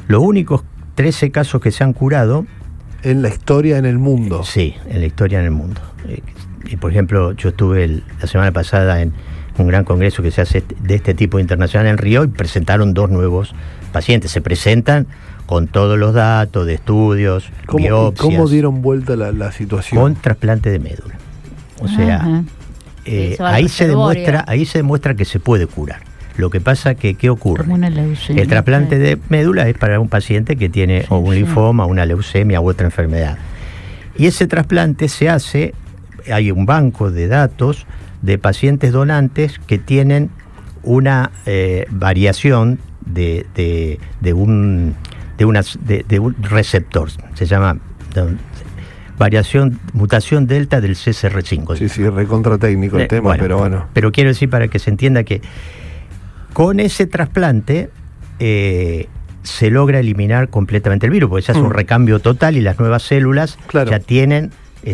Los únicos 13 casos que se han curado... En la historia en el mundo. Sí, en la historia en el mundo. Y por ejemplo, yo estuve la semana pasada en un gran congreso que se hace de este tipo internacional en Río y presentaron 2 nuevos pacientes. Se presentan con todos los datos de estudios, biopsias. ¿Cómo dieron vuelta la situación? Con trasplante de médula. O sea, ahí se demuestra que se puede curar. Lo que pasa que, ¿qué ocurre? Como una leucemia. El trasplante de médula es para un paciente que tiene o un linfoma, una leucemia u otra enfermedad. Y ese trasplante se hace, hay un banco de datos de pacientes donantes que tienen una variación de un receptor, se llama mutación delta del CCR5. Sí, recontra técnico el tema, pero bueno. Pero quiero decir para que se entienda que con ese trasplante se logra eliminar completamente el virus, porque se hace un recambio total y las nuevas células ya tienen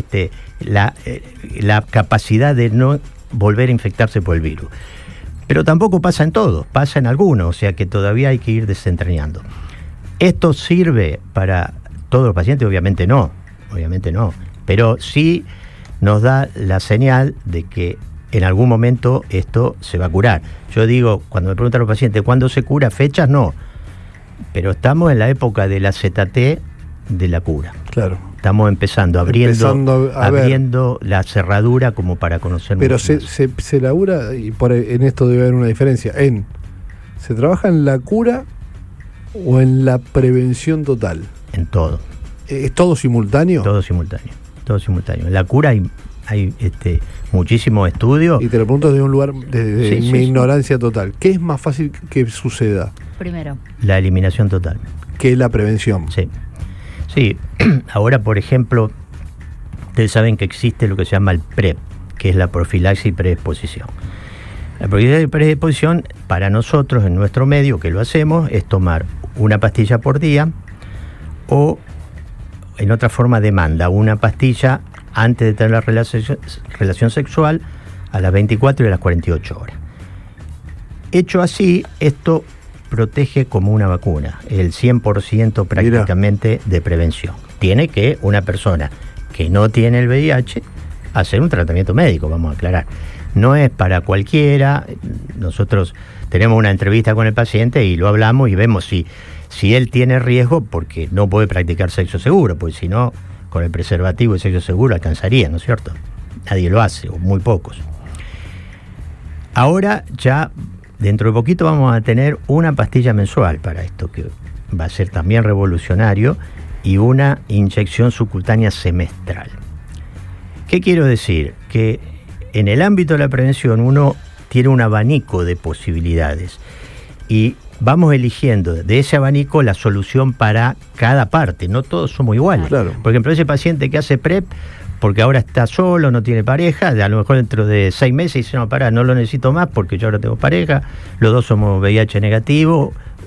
la capacidad de no volver a infectarse por el virus. Pero tampoco pasa en todos, pasa en algunos, o sea que todavía hay que ir desentrañando. ¿Esto sirve para todos los pacientes? Obviamente no, pero sí nos da la señal de que en algún momento esto se va a curar. Yo digo, cuando me preguntan los pacientes, ¿cuándo se cura? Fechas no, pero estamos en la época del AZT de la cura. Claro. Estamos abriendo la cerradura como para conocer. Pero se labura, y en esto debe haber una diferencia, ¿se trabaja en la cura o en la prevención total? En todo. ¿Es todo simultáneo? Todo simultáneo. En la cura hay muchísimos estudios. Y te lo pregunto desde un lugar de mi ignorancia total. ¿Qué es más fácil que suceda? Primero, la eliminación total. Que la prevención. Sí. Ahora, por ejemplo, ustedes saben que existe lo que se llama el PrEP, que es la profilaxis y predisposición. La profilaxis y predisposición, para nosotros, en nuestro medio, que lo hacemos, es tomar una pastilla por día o, en otra forma, demanda una pastilla antes de tener la relación sexual a las 24 y a las 48 horas. Hecho así, esto protege como una vacuna, el 100% prácticamente de prevención. Tiene que una persona que no tiene el VIH hacer un tratamiento médico, vamos a aclarar. No es para cualquiera. Nosotros tenemos una entrevista con el paciente y lo hablamos y vemos si él tiene riesgo, porque no puede practicar sexo seguro, pues si no, con el preservativo y sexo seguro alcanzaría, ¿no es cierto? Nadie lo hace, o muy pocos. Ahora ya, dentro de poquito vamos a tener una pastilla mensual para esto, que va a ser también revolucionario, y una inyección subcutánea semestral. ¿Qué quiero decir? Que en el ámbito de la prevención uno tiene un abanico de posibilidades y vamos eligiendo de ese abanico la solución para cada parte. No todos somos iguales. Claro. Por ejemplo, ese paciente que hace PrEP porque ahora está solo, no tiene pareja, a lo mejor dentro de 6 meses dice, no lo necesito más porque yo ahora tengo pareja, los dos somos VIH negativo,